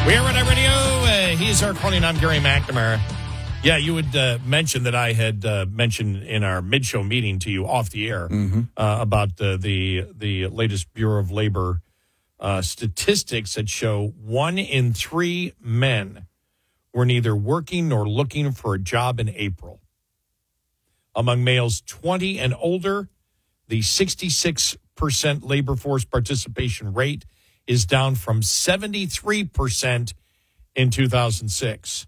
We are Red Eye Radio. He's our calling. I'm Gary McNamara. Yeah, you would mention that I had mentioned in our mid-show meeting to you off the air about the latest Bureau of Labor statistics that show 1 in 3 men were neither working nor looking for a job in April. Among males 20 and older, the 66% labor force participation rate is down from 73% in 2006.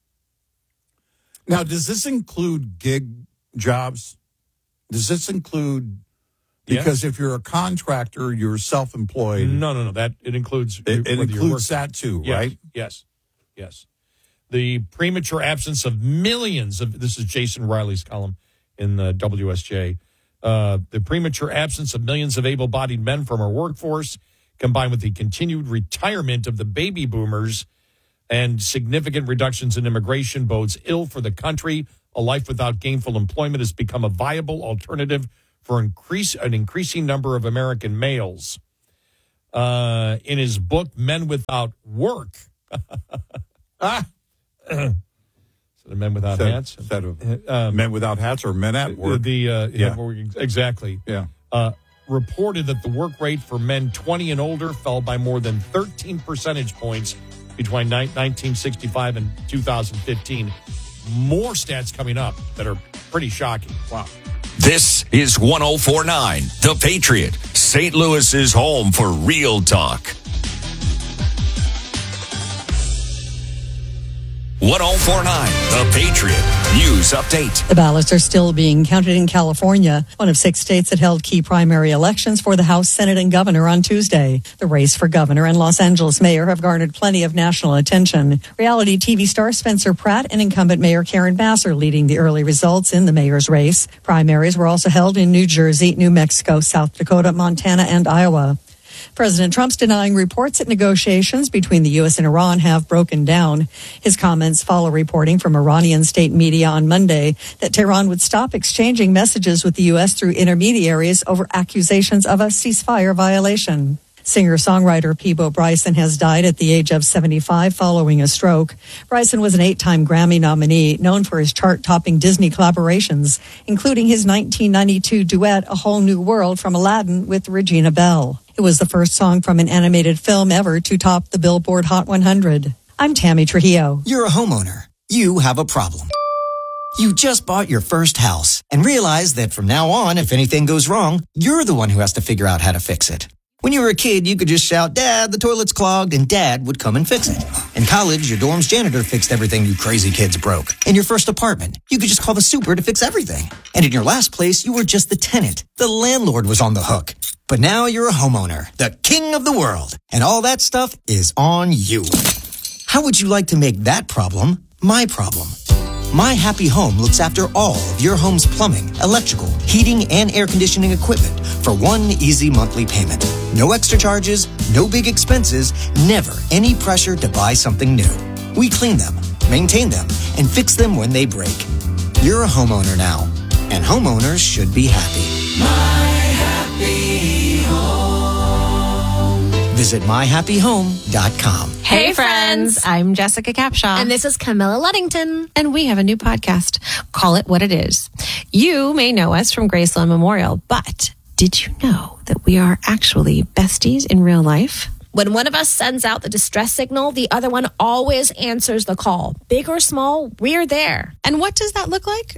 Now, does this include gig jobs? Does this include, because if you're a contractor, you're self-employed. No. That it includes. It includes that too, yes, right? Yes. The premature absence of millions of, this is Jason Riley's column in the WSJ. The premature absence of millions of able-bodied men from our workforce, combined with the continued retirement of the baby boomers and significant reductions in immigration, bodes ill for the country. A life without gainful employment has become a viable alternative for an increasing number of American males. In his book, Men Without Work. So the Men Without Hats? Instead of Men Without Hats or Men at Work. Exactly. Yeah. Reported that the work rate for men 20 and older fell by more than 13 percentage points between 1965 and 2015. More stats coming up that are pretty shocking. Wow. This is 104.9 The Patriot, St. Louis's home for real talk. 104.9 The Patriot News Update. The ballots are still being counted in California, one of 6 states that held key primary elections for the House, Senate, and governor on Tuesday. The race for governor and Los Angeles mayor have garnered plenty of national attention. Reality TV star Spencer Pratt and incumbent Mayor Karen Bass are leading the early results in the mayor's race. Primaries were also held in New Jersey, New Mexico, South Dakota, Montana, and Iowa. President Trump's denying reports that negotiations between the U.S. and Iran have broken down. His comments follow reporting from Iranian state media on Monday that Tehran would stop exchanging messages with the U.S. through intermediaries over accusations of a ceasefire violation. Singer-songwriter Peabo Bryson has died at the age of 75 following a stroke. Bryson was an 8-time Grammy nominee, known for his chart-topping Disney collaborations, including his 1992 duet, A Whole New World from Aladdin with Regina Bell. It was the first song from an animated film ever to top the Billboard Hot 100. I'm Tammy Trujillo. You're a homeowner. You have a problem. You just bought your first house and realize that from now on, if anything goes wrong, you're the one who has to figure out how to fix it. When you were a kid, you could just shout, "Dad, the toilet's clogged," and Dad would come and fix it. In college, your dorm's janitor fixed everything you crazy kids broke. In your first apartment, you could just call the super to fix everything. And in your last place, you were just the tenant. The landlord was on the hook. But now you're a homeowner, the king of the world, and all that stuff is on you. How would you like to make that problem my problem? My Happy Home looks after all of your home's plumbing, electrical, heating, and air conditioning equipment for one easy monthly payment. No extra charges, no big expenses, never any pressure to buy something new. We clean them, maintain them, and fix them when they break. You're a homeowner now, and homeowners should be happy. My Happy Home. Visit myhappyhome.com. Hey friends, I'm Jessica Capshaw. And this is Camilla Luddington. And we have a new podcast. Call It What It Is. You may know us from Graceland Memorial, but did you know that we are actually besties in real life? When one of us sends out the distress signal, the other one always answers the call. Big or small, we're there. And what does that look like?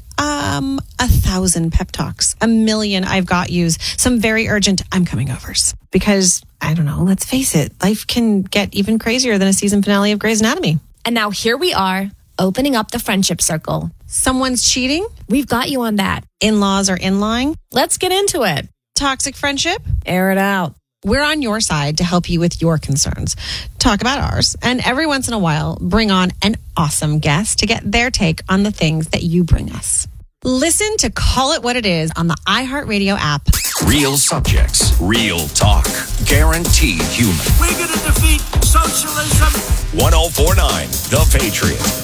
1,000 pep talks, 1,000,000 I've got yous, some very urgent I'm coming overs. Because, I don't know, let's face it, life can get even crazier than a season finale of Grey's Anatomy. And now here we are, opening up the friendship circle. Someone's cheating? We've got you on that. In-laws are in-lying? Let's get into it. Toxic friendship? Air it out. We're on your side to help you with your concerns. Talk about ours. And every once in a while, bring on an awesome guest to get their take on the things that you bring us. Listen to Call It What It Is on the iHeartRadio app. Real subjects, real talk, guaranteed human. We're going to defeat socialism. 104.9 The Patriot.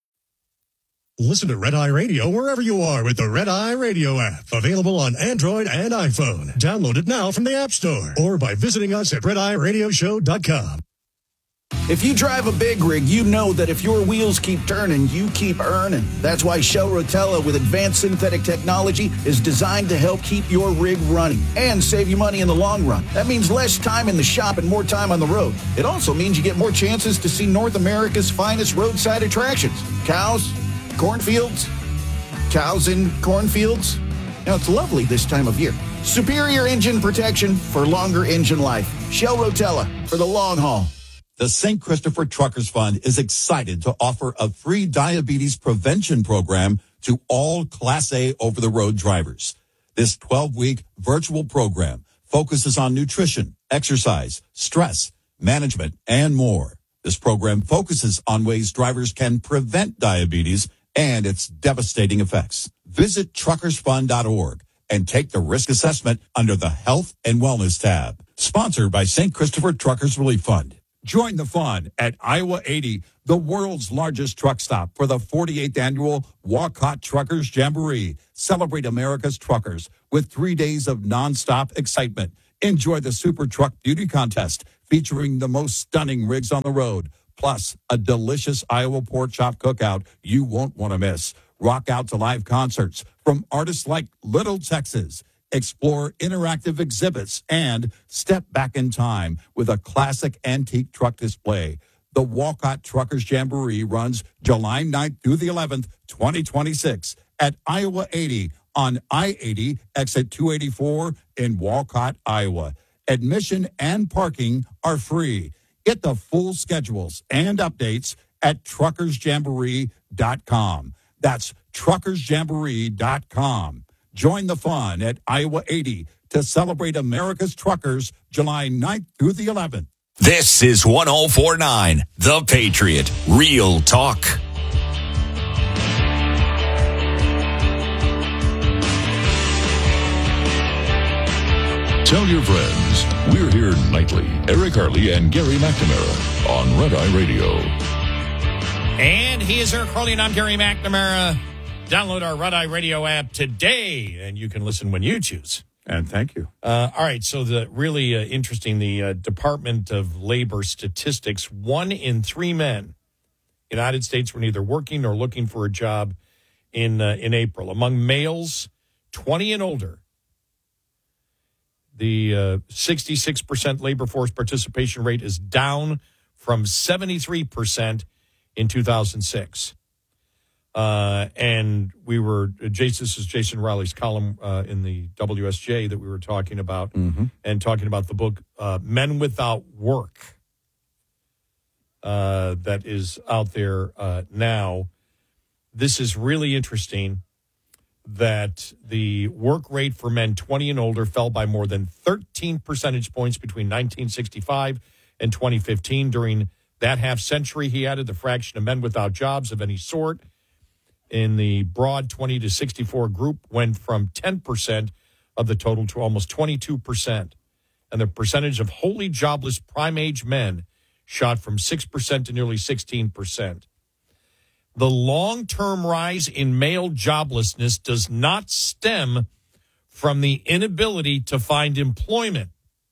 Listen to Red Eye Radio wherever you are with the Red Eye Radio app. Available on Android and iPhone. Download it now from the App Store or by visiting us at redeyeradioshow.com. If you drive a big rig, you know that if your wheels keep turning, you keep earning. That's why Shell Rotella with advanced synthetic technology is designed to help keep your rig running and save you money in the long run. That means less time in the shop and more time on the road. It also means you get more chances to see North America's finest roadside attractions. Cows, cornfields, cows in cornfields. Now, it's lovely this time of year. Superior engine protection for longer engine life. Shell Rotella for the long haul. The St. Christopher Truckers Fund is excited to offer a free diabetes prevention program to all Class A over-the-road drivers. This 12-week virtual program focuses on nutrition, exercise, stress, management, and more. This program focuses on ways drivers can prevent diabetes and its devastating effects. Visit truckersfund.org and take the risk assessment under the Health and Wellness tab. Sponsored by St. Christopher Truckers Relief Fund. Join the fun at Iowa 80, the world's largest truck stop, for the 48th annual Walcott Truckers Jamboree. Celebrate America's truckers with 3 days of nonstop excitement. Enjoy the Super Truck Beauty Contest featuring the most stunning rigs on the road, plus a delicious Iowa pork chop cookout you won't want to miss. Rock out to live concerts from artists like Little Texas. Explore interactive exhibits and step back in time with a classic antique truck display. The Walcott Truckers Jamboree runs July 9th through the 11th, 2026 at Iowa 80 on I-80 exit 284 in Walcott, Iowa. Admission and parking are free. Get the full schedules and updates at truckersjamboree.com. That's truckersjamboree.com. Join the fun at Iowa 80 to celebrate America's truckers July 9th through the 11th. This is 104.9 The Patriot. Real talk. Tell your friends. We're here nightly. Eric Harley and Gary McNamara on Red Eye Radio. And he is Eric Harley, and I'm Gary McNamara. Download our Red Eye Radio app today, and you can listen when you choose. And thank you. All right, so the really interesting, the Department of Labor statistics, 1 in 3 men in the United States were neither working or looking for a job in April. Among males 20 and older, the 66% labor force participation rate is down from 73% in 2006. And we were, this is Jason Riley's column in the WSJ that we were talking about, and talking about the book Men Without Work that is out there now. This is really interesting that the work rate for men 20 and older fell by more than 13 percentage points between 1965 and 2015. During that half century, he added, the fraction of men without jobs of any sort in the broad 20 to 64 group went from 10% of the total to almost 22%. And the percentage of wholly jobless prime-age men shot from 6% to nearly 16%. The long-term rise in male joblessness does not stem from the inability to find employment.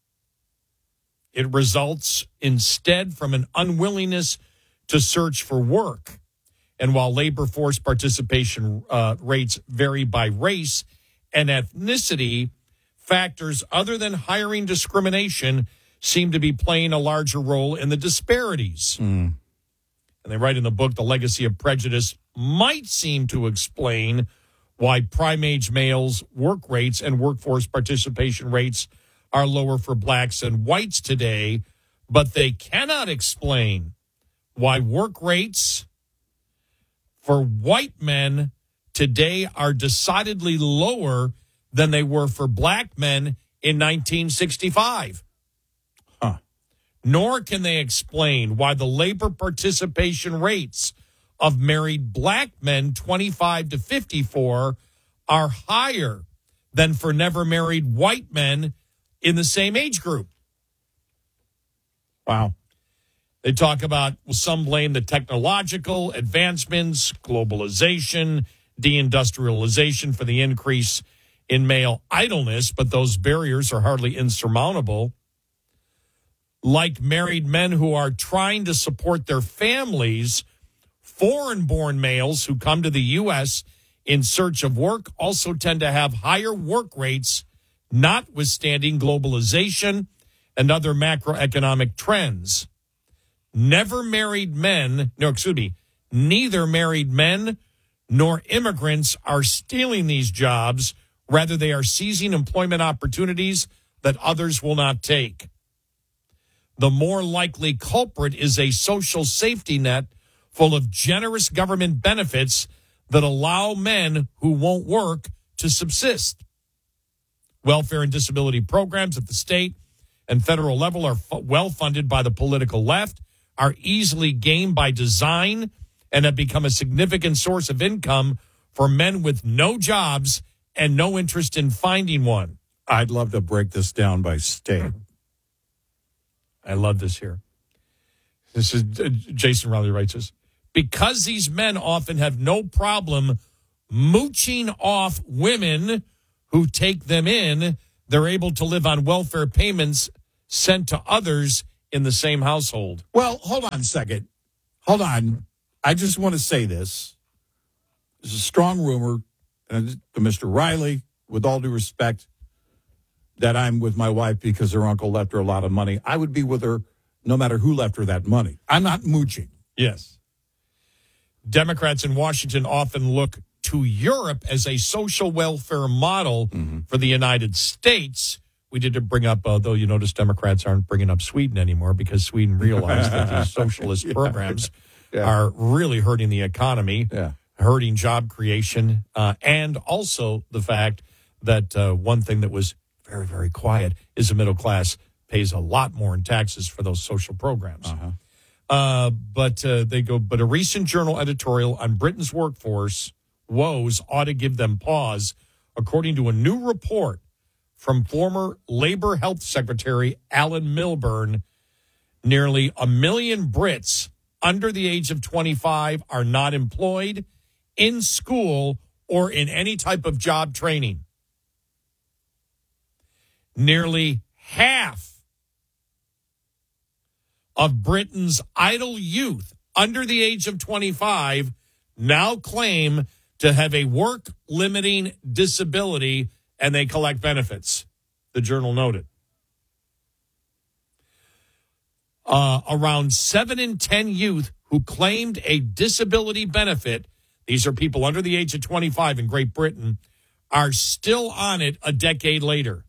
It results instead from an unwillingness to search for work. And while labor force participation rates vary by race and ethnicity, factors other than hiring discrimination seem to be playing a larger role in the disparities. And they write in the book, the legacy of prejudice might seem to explain why prime-age males' work rates and workforce participation rates are lower for blacks and whites today, but they cannot explain why work rates for white men today are decidedly lower than they were for black men in 1965. Nor can they explain why the labor participation rates of married black men 25 to 54 are higher than for never married white men in the same age group. Wow. They talk about, well, some blame the technological advancements, globalization, deindustrialization for the increase in male idleness, but those barriers are hardly insurmountable. like married men who are trying to support their families, foreign-born males who come to the U.S. in search of work also tend to have higher work rates, notwithstanding globalization and other macroeconomic trends. Neither married men nor immigrants are stealing these jobs. Rather, they are seizing employment opportunities that others will not take. The more likely culprit is a social safety net full of generous government benefits that allow men who won't work to subsist. Welfare and disability programs at the state and federal level are well funded by the political left, are easily gamed by design, and have become a significant source of income for men with no jobs and no interest in finding one. I'd love to break this down by state. I love this here. This is Jason Riley writes this. Because these men often have no problem mooching off women who take them in, they're able to live on welfare payments sent to others in the same household. Well, hold on a second. Hold on. I just want to say this. There's a strong rumor to Mr. Riley, with all due respect, that I'm with my wife because her uncle left her a lot of money. I would be with her no matter who left her that money. I'm not mooching. Yes. Democrats in Washington often look to Europe as a social welfare model for the United States. We did to bring up, though you notice Democrats aren't bringing up Sweden anymore because Sweden realized that these socialist programs are really hurting the economy, hurting job creation, and also the fact that one thing that was very, very quiet is the middle class pays a lot more in taxes for those social programs. But a recent journal editorial on Britain's workforce woes ought to give them pause, according to a new report from former Labor Health Secretary Alan Milburn. Nearly 1 million Brits under the age of 25 are not employed, in school, or in any type of job training. Nearly half of Britain's idle youth under the age of 25 now claim to have a work-limiting disability, and they collect benefits, the journal noted. Around 7 in 10 youth who claimed a disability benefit, these are people under the age of 25 in Great Britain, are still on it a decade later.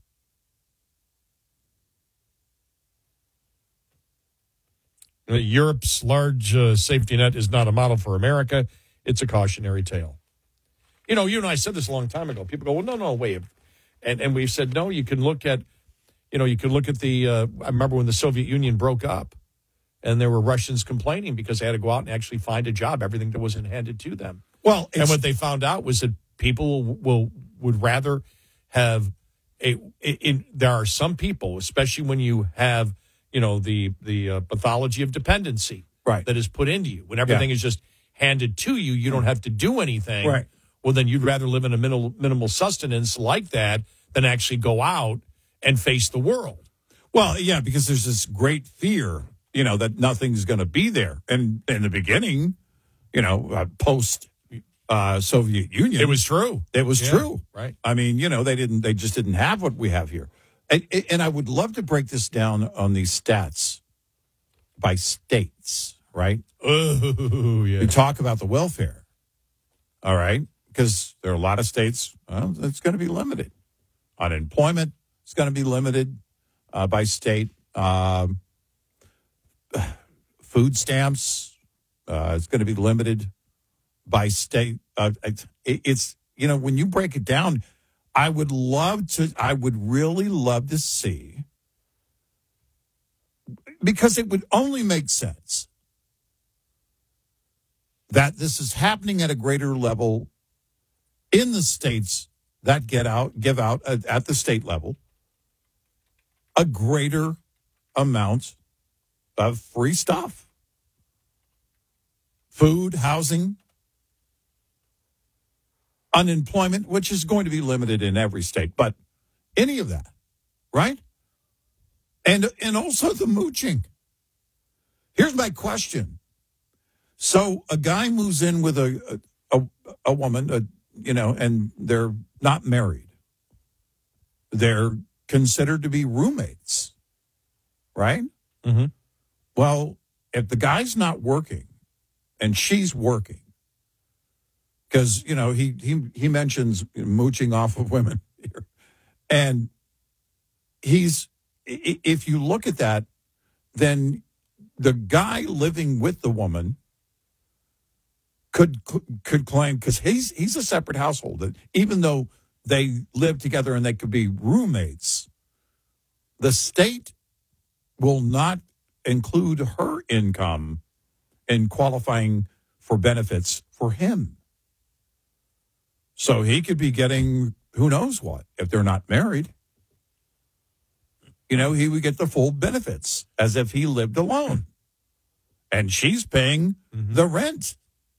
Europe's large safety net is not a model for America. It's a cautionary tale. You know, you and I said this a long time ago. People go, well, no, wait. And we've said, no, you can look at, I remember when the Soviet Union broke up and there were Russians complaining because they had to go out and actually find a job, everything that wasn't handed to them. Well, and what they found out was that people would rather have there are some people, especially when you have, the pathology of dependency that is put into you. When everything is just handed to you, you don't have to do anything. Right. Well, then you'd rather live in a minimal sustenance like that than actually go out and face the world. Well, yeah, because there's this great fear, that nothing's going to be there. And in the beginning, post Soviet Union, it was true. It was true. Right. I mean, they just didn't have what we have here. And I would love to break this down on these stats by states, right? Oh, yeah. We talk about the welfare, all right? Because there are a lot of states, it's going to be limited. Unemployment is going to be limited by state. Food stamps is going to be limited by state. It's, when you break it down, I would really love to see, because it would only make sense that this is happening at a greater level in the states that give out at the state level a greater amount of free stuff, food, housing, unemployment, which is going to be limited in every state, but any of that, right? And also the mooching. Here's my question. So a guy moves in with a woman, and they're not married. They're considered to be roommates, right? Mm-hmm. Well, if the guy's not working and she's working, because, he mentions mooching off of women here, and if you look at that, then the guy living with the woman could claim, because he's a separate household, that even though they live together and they could be roommates, the state will not include her income in qualifying for benefits for him. So he could be getting who knows what if they're not married. He would get the full benefits as if he lived alone. And she's paying the rent.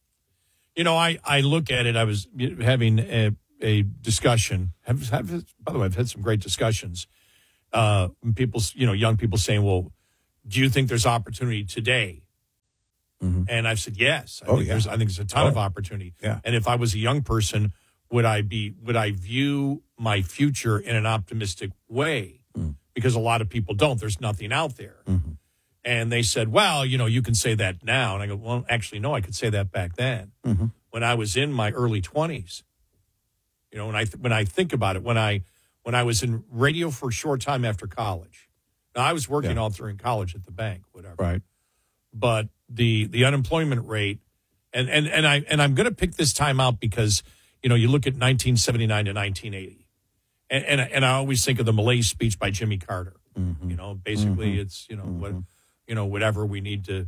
I look at it. I was having a discussion. By the way, I've had some great discussions. People, young people saying, well, do you think there's opportunity today? Mm-hmm. And I've said, yes. I think there's a ton of opportunity. Yeah. And if I was a young person, would I view my future in an optimistic way? Mm. Because a lot of people don't. There's nothing out there. Mm-hmm. And they said, well, you can say that now. And I go, well, actually, no, I could say that back then when I was in my early 20s. When I think about it, when I was in radio for a short time after college. Now, I was working all through in college at the bank, whatever. Right. But the unemployment rate, and I'm going to pick this time out because, you look at 1979 to 1980. And I always think of the Malaise speech by Jimmy Carter. Mm-hmm. Basically it's, whatever we need to,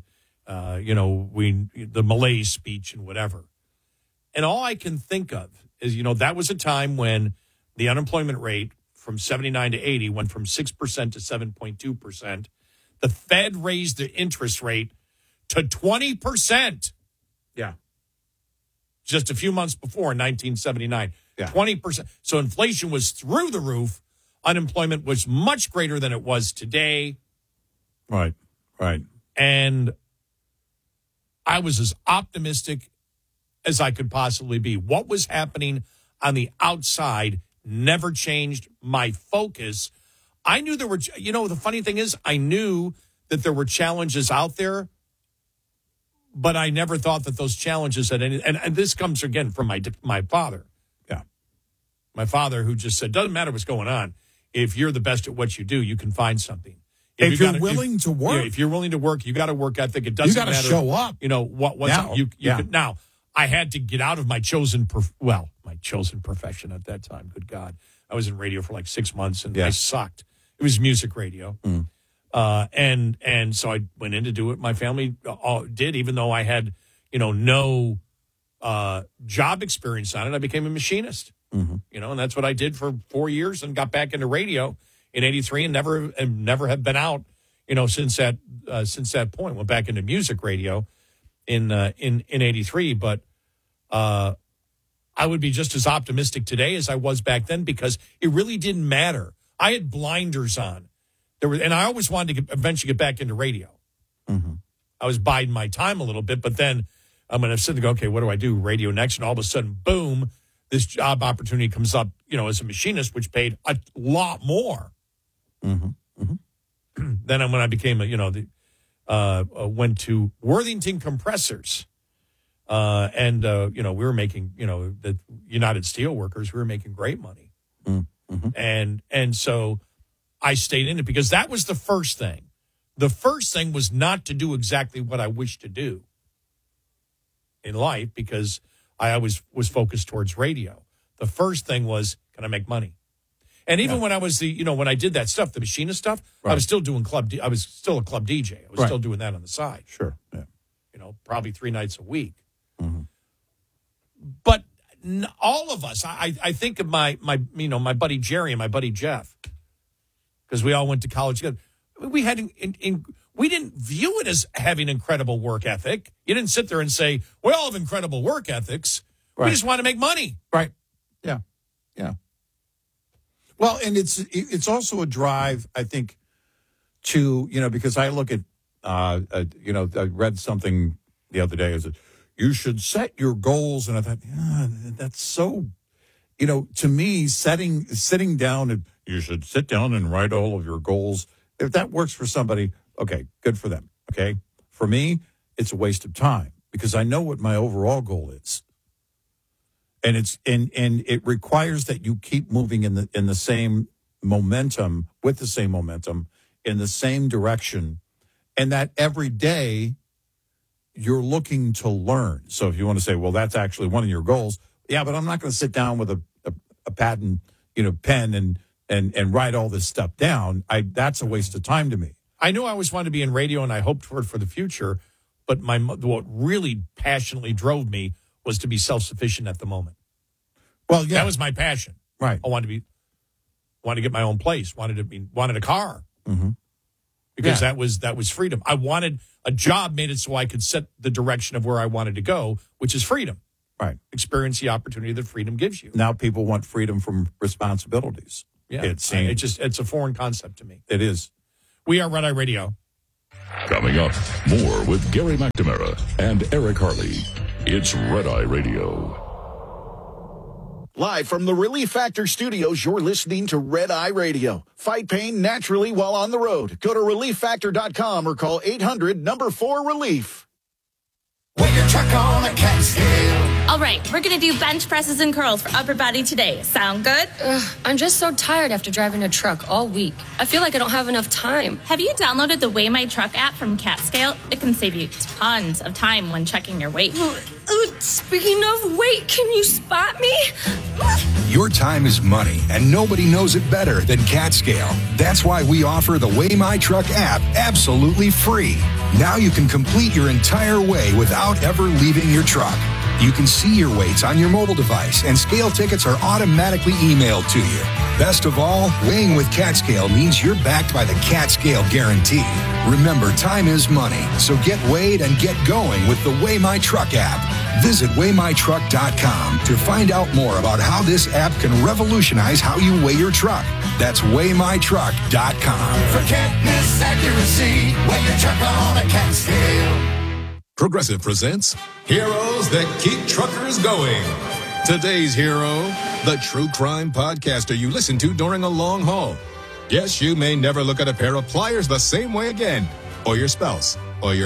the Malaise speech and whatever. And all I can think of is, that was a time when the unemployment rate from 79 to 80 went from 6% to 7.2%. The Fed raised the interest rate to 20%. Yeah. Just a few months before in 1979. Yeah. 20%. So inflation was through the roof. Unemployment was much greater than it was today. Right. And I was as optimistic as I could possibly be. What was happening on the outside never changed my focus. I knew there were, the funny thing is, I knew that there were challenges out there, but I never thought that those challenges had any, and this comes again from my father. Yeah. My father, who just said, doesn't matter what's going on. If you're the best at what you do, you can find something. If you're willing to work. Yeah, if you're willing to work, you got a work ethic. It doesn't matter. You got to show up. Now, I had to get out of my chosen profession at that time. Good God. I was in radio for like 6 months and I sucked. It was music radio. Mm. And so I went in to do what my family did, even though I had, no job experience on it. I became a machinist, and that's what I did for 4 years and got back into radio in 83 and never have been out, since that point. Went back into music radio in 83, but I would be just as optimistic today as I was back then because it really didn't matter. I had blinders on. And I always wanted to eventually get back into radio. Mm-hmm. I was biding my time a little bit, but then I'm going to sit and go, okay, what do I do? Radio next. And all of a sudden, boom, this job opportunity comes up, as a machinist, which paid a lot more. Mm-hmm. Mm-hmm. Then when I became, went to Worthington Compressors. And we were making, the United Steelworkers, we were making great money. Mm-hmm. And so I stayed in it because that was the first thing. The first thing was not to do exactly what I wished to do in life because I always was focused towards radio. The first thing was, can I make money? And even when I was when I did that stuff, the machinist stuff, right. I was still doing I was still a club DJ. I was still doing that on the side. Sure. Yeah. Probably 3 nights a week. Mm-hmm. But all of us, I think of my buddy Jerry and my buddy Jeff, because we all went to college together. We had we didn't view it as having incredible work ethic. You didn't sit there and say, we all have incredible work ethics. Right. We just want to make money. Right. Yeah. Yeah. Well, and it's also a drive, I think, to, because I look at, I read something the other day, is that you should set your goals. And I thought, that's so, to me, sitting down, and you should sit down and write all of your goals. If that works for somebody, okay, good for them. Okay. For me, it's a waste of time because I know what my overall goal is. And it requires that you keep moving in the same momentum, with the same momentum, in the same direction, and that every day you're looking to learn. So if you want to say, well, that's actually one of your goals, yeah, but I'm not going to sit down with a pad and pen and write all this stuff down. That's a waste of time to me. I knew I always wanted to be in radio, and I hoped for it for the future. But what really passionately drove me was to be self-sufficient at the moment. Well, yeah, that was my passion. Right. I wanted to get my own place. Wanted a car. Mm-hmm. Because that was freedom. I wanted a job made it so I could set the direction of where I wanted to go, which is freedom. Right. Experience the opportunity that freedom gives you. Now people want freedom from responsibilities. Yeah. It's a foreign concept to me. It is. We are Red Eye Radio. Coming up, more with Gary McNamara and Eric Harley. It's Red Eye Radio. Live from the Relief Factor studios, you're listening to Red Eye Radio. Fight pain naturally while on the road. Go to relieffactor.com or call 800-4RELIEF. Weigh your truck on a cat scale. All right, we're going to do bench presses and curls for upper body today. Sound good? I'm just so tired after driving a truck all week. I feel like I don't have enough time. Have you downloaded the Weigh My Truck app from CatScale? It can save you tons of time when checking your weight. Speaking of weight, can you spot me? Your time is money, and nobody knows it better than CatScale. That's why we offer the Weigh My Truck app absolutely free. Now you can complete your entire weigh without ever leaving your truck. You can see your weights on your mobile device, and scale tickets are automatically emailed to you. Best of all, weighing with CatScale means you're backed by the CatScale Guarantee. Remember, time is money, so get weighed and get going with the Weigh My Truck app. Visit WeighMyTruck.com to find out more about how this app can revolutionize how you weigh your truck. That's WeighMyTruck.com. Forget miss accuracy. Weigh your truck on a cat scale. Progressive presents Heroes That Keep Truckers Going. Today's hero, the true crime podcaster you listen to during a long haul. Yes, you may never look at a pair of pliers the same way again, or your spouse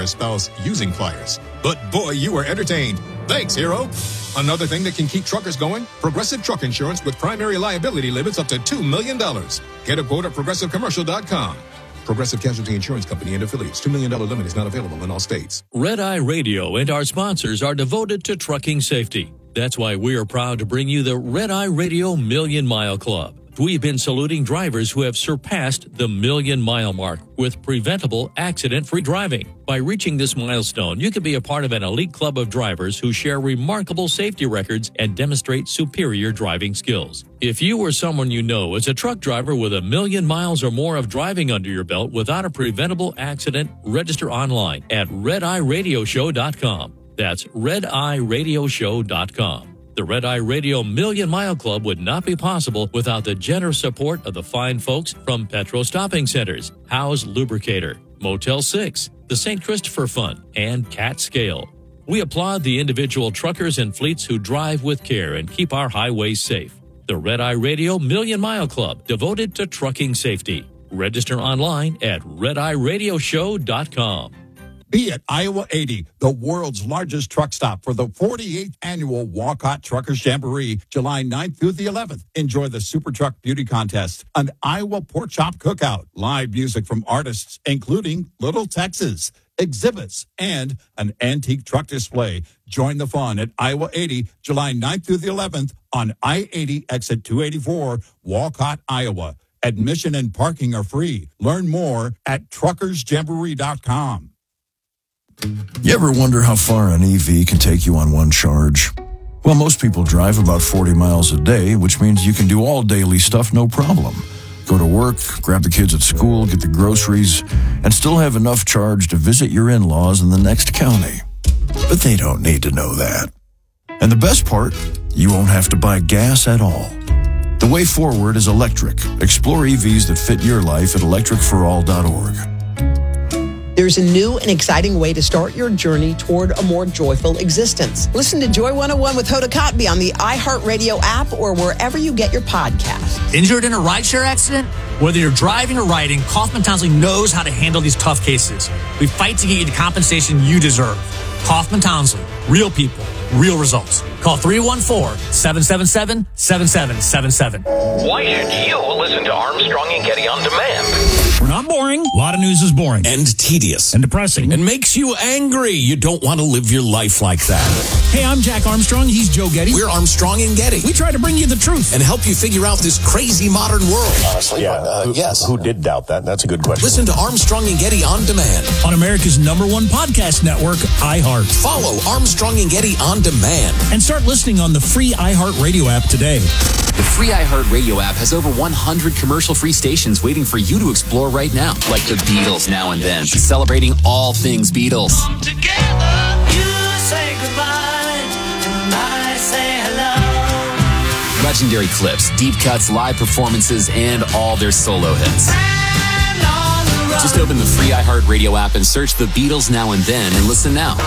using pliers. But boy, you were entertained. Thanks, hero. Another thing that can keep truckers going, Progressive Truck Insurance with primary liability limits up to $2 million. Get a quote at ProgressiveCommercial.com. Progressive Casualty Insurance Company and affiliates. $2 million limit is not available in all states. Red Eye Radio and our sponsors are devoted to trucking safety. That's why we are proud to bring you the Red Eye Radio Million Mile Club. We've been saluting drivers who have surpassed the 1,000,000-mile mark with preventable, accident-free driving. By reaching this milestone, you can be a part of an elite club of drivers who share remarkable safety records and demonstrate superior driving skills. If you or someone you know is a truck driver with 1,000,000 miles or more of driving under your belt without a preventable accident, register online at RedEyeRadioshow.com. That's RedEyeRadioshow.com. The Red Eye Radio Million Mile Club would not be possible without the generous support of the fine folks from Petro Stopping Centers, Howe's Lubricator, Motel 6, the St. Christopher Fund, and CatScale. We applaud the individual truckers and fleets who drive with care and keep our highways safe. The Red Eye Radio Million Mile Club, devoted to trucking safety. Register online at RedEyeRadioshow.com. Be at Iowa 80, the world's largest truck stop for the 48th annual Walcott Truckers Jamboree, July 9th through the 11th. Enjoy the Super Truck Beauty Contest, an Iowa Pork Chop Cookout, live music from artists, including Little Texas, exhibits, and an antique truck display. Join the fun at Iowa 80, July 9th through the 11th on I-80 exit 284, Walcott, Iowa. Admission and parking are free. Learn more at truckersjamboree.com. You ever wonder how far an EV can take you on one charge? Well, most people drive about 40 miles a day, which means you can do all daily stuff no problem. Go to work, grab the kids at school, get the groceries, and still have enough charge to visit your in-laws in the next county. But they don't need to know that. And the best part, you won't have to buy gas at all. The way forward is electric. Explore EVs that fit your life at electricforall.org. There's a new and exciting way to start your journey toward a more joyful existence. Listen to Joy 101 with Hoda Kotb on the iHeartRadio app or wherever you get your podcasts. Injured in a rideshare accident? Whether you're driving or riding, Kaufman Townsley knows how to handle these tough cases. We fight to get you the compensation you deserve. Kaufman Townsley. Real people. Real results. Call 314-777-7777. Why should you listen to Armstrong and Getty on demand? We're not boring. A lot of news is boring. And tedious. And depressing. And makes you angry. You don't want to live your life like that. Hey, I'm Jack Armstrong. He's Joe Getty. We're Armstrong and Getty. We try to bring you the truth. And help you figure out this crazy modern world. Honestly, yes. Who did doubt that? That's a good question. Listen to Armstrong and Getty on demand. On America's #1 podcast network, iHeart. Follow Armstrong and Getty on demand. And start listening on the free iHeartRadio app today. The free iHeartRadio app has over 100 commercial-free stations waiting for you to explore right now. Like the Beatles Now and Then, celebrating all things Beatles. Together, you say goodbye, and I say hello. Legendary clips, deep cuts, live performances, and all their solo hits. Just open the free iHeartRadio app and search the Beatles Now and Then and listen now.